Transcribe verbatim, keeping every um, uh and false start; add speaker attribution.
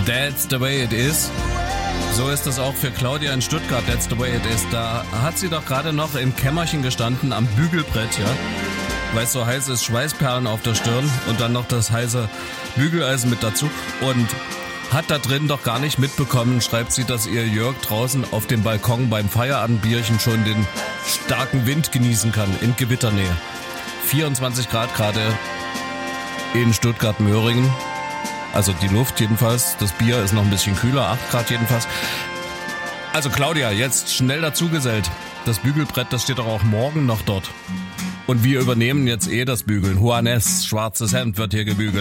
Speaker 1: That's the way it is. So ist es auch für Claudia in Stuttgart, that's the way it is. Da hat sie doch gerade noch im Kämmerchen gestanden am Bügelbrett, ja. Weil es so heiß ist, Schweißperlen auf der Stirn und dann noch das heiße Bügeleisen mit dazu. Und hat da drin doch gar nicht mitbekommen, schreibt sie, dass ihr Jörg draußen auf dem Balkon beim Feierabendbierchen schon den starken Wind genießen kann, in Gewitternähe. vierundzwanzig Grad gerade in Stuttgart-Möhringen. Also die Luft jedenfalls, das Bier ist noch ein bisschen kühler, acht Grad jedenfalls. Also Claudia, jetzt schnell dazugesellt. Das Bügelbrett, das steht doch auch morgen noch dort. Und wir übernehmen jetzt eh das Bügeln. Juanes, schwarzes Hemd wird hier gebügelt.